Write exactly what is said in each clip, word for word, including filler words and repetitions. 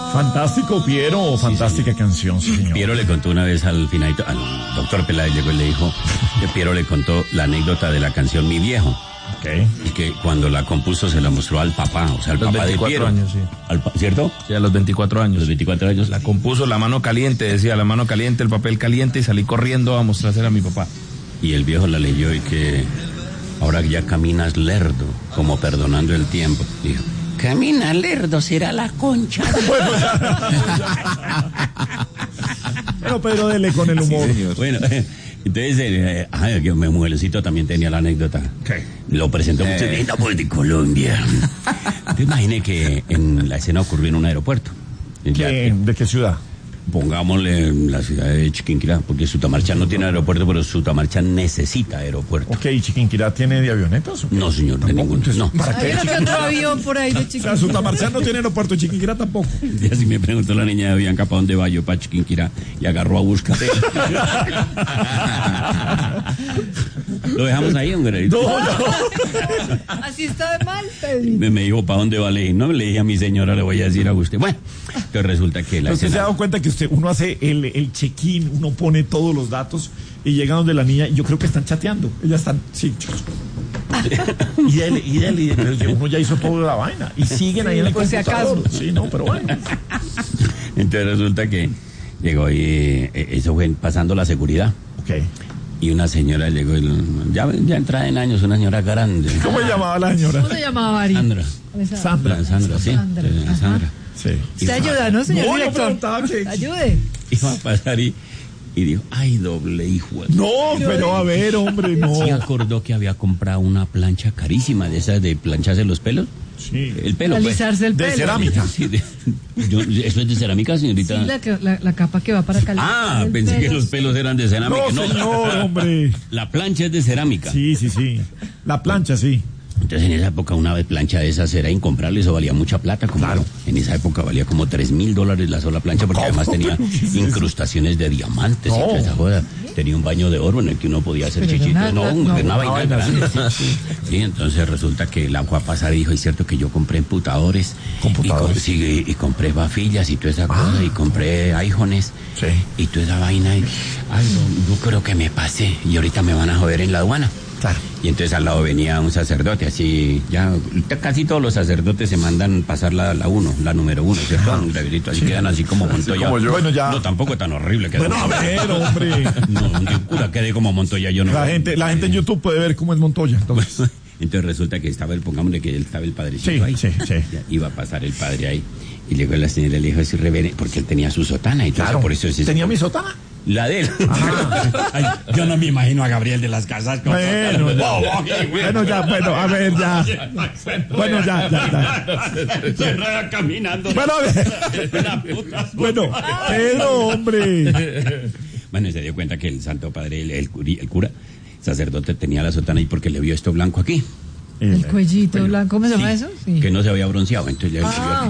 Fantástico, Piero, sí, fantástica sí. canción, sí, señor. Piero le contó una vez al finalito, al doctor Peláez llegó y le dijo que Piero le contó la anécdota de la canción Mi Viejo. Okay. Y que cuando la compuso se la mostró al papá, o sea, al los papá de Piero. Años, sí. Al, ¿Cierto? Sí, a los veinticuatro años. Los veinticuatro años. La compuso la mano caliente, decía, la mano caliente, el papel caliente, y salí corriendo a mostrársela a mi papá. Y el viejo la leyó y que ahora ya caminas lerdo, como perdonando el tiempo. Dijo, camina lerdo, será la concha. Bueno, pero Pedro, dele con el humor. Sí, bueno, entonces, eh, ay, que mi mujercito también tenía la anécdota. ¿Qué? Lo presentó mucho Eh. en la voz de Colombia. Te imaginé que en la escena ocurrió en un aeropuerto. ¿Qué, ¿De qué ciudad? Pongámosle la ciudad de Chiquinquirá, porque Sutamarcha no tiene aeropuerto, pero Sutamarcha necesita aeropuerto. Ok, ¿y Chiquinquirá tiene de avionetas? ¿O qué? No, señor, de ninguno. No. ¿Para qué? Hay otro, otro avión por ahí de O sea, Chiquinquirá. Sutamarcha no tiene aeropuerto, Chiquinquirá tampoco. Y así me preguntó la niña de Bianca, ¿para dónde va yo? Para Chiquinquirá. Y agarró a buscar. Lo dejamos ahí, hombre. No, no. Así está de mal, Pedro. Me, me dijo, ¿para dónde va? Le dije, no, le dije a mi señora, le voy a decir a usted. Bueno, entonces resulta que la Usted escena... se ha dado cuenta que usted, uno hace el, el check-in, uno pone todos los datos y llega donde la niña, y yo creo que están chateando. Ellas están, sí, chicos. Y él, y él, y él, pero uno ya hizo toda la vaina. Y siguen ahí en el por si computador. acaso. Sí, no, pero bueno. Entonces resulta que llegó y eh, eso fue pasando la seguridad. Ok. Y una señora llegó, y, ya, ya entrada en años, una señora grande. ¿Cómo se llamaba la señora? ¿Cómo se llamaba, Ari? Sandra. Sandra. Sandra, sí. Sandra, eh, ajá. Sandra. Sí. Usted ayuda, ¿no, señor No, yo director? preguntaba que- Ayude. Iba a pasar y, y dijo, ay, doble hijo. de-". No, pero a ver, hombre, no. Sí acordó que había comprado una plancha carísima de esas de plancharse los pelos. Sí. El pelo, pues. Alisarse el De pelo. cerámica. Sí, de- yo- ¿Eso es de cerámica, Sí, señorita? la, que- la, la capa que va para calentar. Ah, el pensé pelo. que los pelos eran de cerámica. No, señor, hombre. La plancha es de cerámica. Sí, sí, sí. La plancha, sí. Entonces en esa época una vez plancha de esas era incomprable, eso valía mucha plata. Como Claro. En esa época valía como tres mil dólares la sola plancha, porque ¿Cómo? además tenía ¿Pero qué es eso? incrustaciones de diamantes y No. toda esa joda. Tenía un baño de oro en el que uno podía hacer Pero chichitos. nada, No, no, una no, vaina vaina grande. Sí, sí, entonces resulta que la fue a pasar y dijo, es cierto que yo compré computadores. Computadores. Y, co- sí, y compré bafillas y toda esa Ah. cosa, y compré iPhones. Sí. Y toda esa vaina. Y, ay, no, yo creo que me pasé. Y ahorita me van a joder en la aduana. Claro. Y entonces al lado venía un sacerdote, así, ya, casi todos los sacerdotes se mandan pasar la, la uno, la número uno, ¿cierto? Un graverito, así Sí. quedan así como Montoya. como yo. Bueno, ya. No, tampoco tan horrible que Bueno, a ver, hombre. No, un cura quedé como Montoya, yo no. La gente, la gente en YouTube puede ver cómo es Montoya. Entonces. Entonces resulta que estaba el, pongámosle que estaba el padrecito Sí, ahí. sí, sí. Ya iba a pasar el padre ahí. Y llegó la señora y le dijo, es reverendo, porque él tenía su sotana y todo Claro. eso, por eso es ¿Tenía mi sotana? la de él. Ay, yo no me imagino a Gabriel de las Casas con Bueno, sotana. ya. Bueno, ya, bueno, a ver, ya. Bueno, ya, ya, ya. Se enreda caminando. Bueno, a ver. La puta. Bueno, Pedro, hombre. Bueno, y se dio cuenta que el Santo Padre, el, el, curi- el cura, sacerdote, tenía la sotana ahí porque le vio esto blanco aquí. El cuellito blanco, ¿cómo se llama eso? Sí. Que no se había bronceado, entonces ya Ah.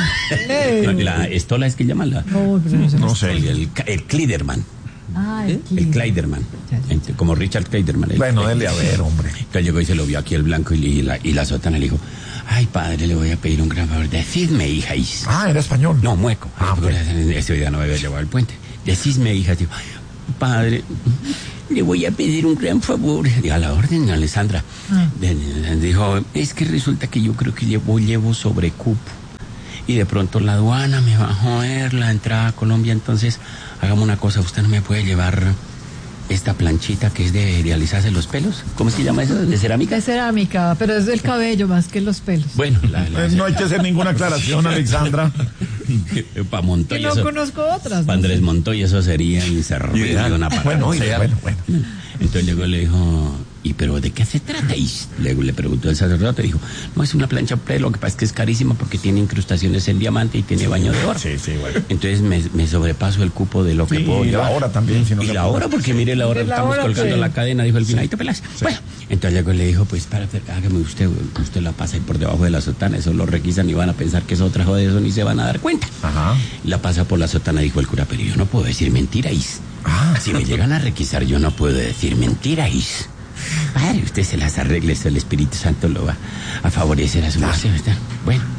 le vio aquí. La estola es que llaman la. No, pero no se No me- sé. El, el, el Kleiderman. Ah, el El Kid. Kleiderman. Ya, ya. Ent- Como Richard Kleiderman. el- Bueno, dele a ver, hombre. Entonces llegó y se lo vio aquí el blanco y, le- y la, y la sotana le dijo, ay padre, le voy a pedir un gran favor, decidme hija. Y... Ah, era español. No, mueco. Ah, ok. Ese día no me había llevado al puente. Decidme hija, digo, padre, le voy a pedir un gran favor. Digo, a la orden, Alessandra. Ah. De- de- Dijo, es que resulta que yo creo que llevo, llevo sobrecupo. Y de pronto la aduana me va a joder la entrada a Colombia, entonces hagamos una cosa, usted no me puede llevar esta planchita que es de, de alisarse los pelos. ¿Cómo se llama eso? ¿De cerámica? De cerámica, pero es del cabello más que los pelos. Bueno, la, la, Eh, no hay que hacer ninguna aclaración, Alexandra. para Que Montoya. no eso- conozco otras. para ¿no? Andrés Montoya eso sería inservible de una palabra. Bueno, oye, bueno, bueno. Entonces llegó y le dijo, ¿y pero de qué se trata? Y luego le preguntó el sacerdote, dijo, no, es una plancha pre, lo que pasa es que es carísima porque tiene incrustaciones en diamante y tiene baño de oro. Sí, sí, bueno. Entonces me, me sobrepaso el cupo de lo que Sí, puedo y la llevar. hora también, si no Y le la puedo- hora, porque mire la hora, De la estamos hora, colgando pues. la cadena, dijo el Pinadito Peláez. Bueno, entonces llegó y le dijo, pues para, hágame usted, usted la pasa ahí por debajo de la sotana, eso lo requisan y van a pensar que es otra joda de eso ni se van a dar cuenta. Ajá. La pasa por la sotana, dijo el cura, pero yo no puedo decir mentiras. Ah. Si me llegan a requisar, yo no puedo decir mentiras. Padre, usted se las arregle, eso el Espíritu Santo lo va a favorecer a su merced, ¿verdad? Bueno,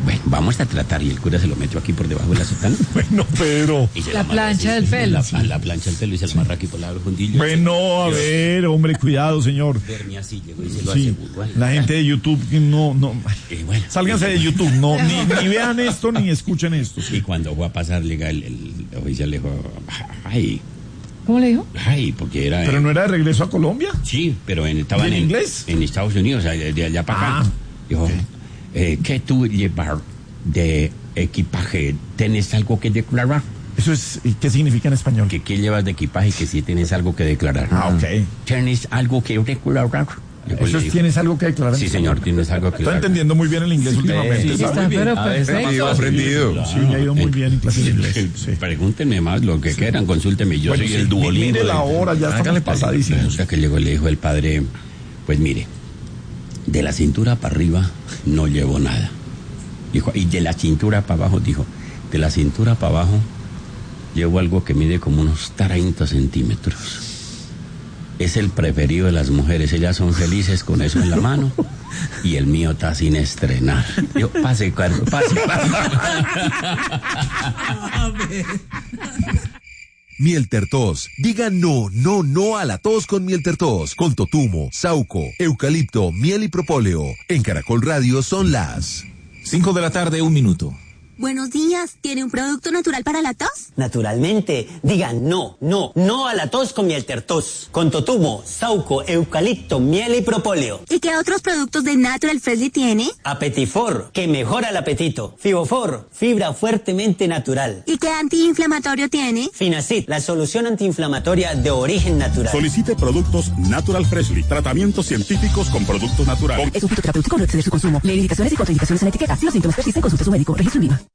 bueno, vamos a tratar. Y el cura se lo metió aquí por debajo de la sotana. Bueno, Pedro. Y se La lo amarra plancha así, del pelo. La, la plancha del pelo y se lo amarra aquí por la fundilla. Bueno, a ver, hombre, cuidado, señor. Dormía así, llegó y se lo Sí, aseguró. la gente de YouTube no, no. Y bueno, Sálganse de YouTube, no, ni, ni vean esto ni escuchen esto. y cuando fue a pasar, llega el, el oficial, le dijo, ay, ¿Cómo le dijo? ay, porque era... Pero no era de regreso a Colombia. Sí, pero en, estaban ¿En en, inglés? en Estados Unidos, o sea, de, de allá para acá. Ah, Dijo, ok. eh, ¿qué tú llevar de equipaje? ¿Tienes algo que declarar? Eso es, ¿y ¿qué significa en español? ¿Qué, qué llevas de equipaje? Que si tienes algo que declarar. Ah, ok. ¿Tienes algo que declarar? Llegó y Eso le es, dijo, ¿tienes algo que declarar? sí, señor, tienes algo que Estoy declarar. entendiendo muy bien el inglés últimamente. sí, ¿sabe? Está, muy bien. pero A veces perfecto. ha aprendido. Sí, me ha ido muy bien en clase de inglés. Sí. Pregúntenme más lo que quieran, consúltenme. Yo Bueno, soy sí, el Duolingo. mire la de- hora, ya estamos Hágale, pasadísimos. Resulta que llegó y le dijo el padre, pues mire, de la cintura para arriba no llevo nada. Dijo, y de la cintura para abajo, dijo, de la cintura para abajo llevo algo que mide como unos treinta centímetros. Es el preferido de las mujeres, ellas son felices con eso en la mano y el mío está sin estrenar. Yo, pase, cuerpo, pase, pase. Miel Tertos. Diga no, no, no a la tos con Miel Tertos. Con totumo, sauco, eucalipto, miel y propóleo. En Caracol Radio son las Cinco de la tarde, un minuto. Buenos días, ¿tiene un producto natural para la tos? Naturalmente, digan no, no, no a la tos con Miel Tertos. Con totumo, sauco, eucalipto, miel y propóleo. ¿Y qué otros productos de Natural Freshly tiene? Apetifor, que mejora el apetito. Fibofor, fibra fuertemente natural. ¿Y qué antiinflamatorio tiene? Finacid, la solución antiinflamatoria de origen natural. Solicite productos Natural Freshly, tratamientos científicos con productos naturales. Es un fitoterapéutico, no exceder su consumo. Lee indicaciones y contraindicaciones en etiqueta. Si los síntomas persisten, consulte a su médico. Registro en viva.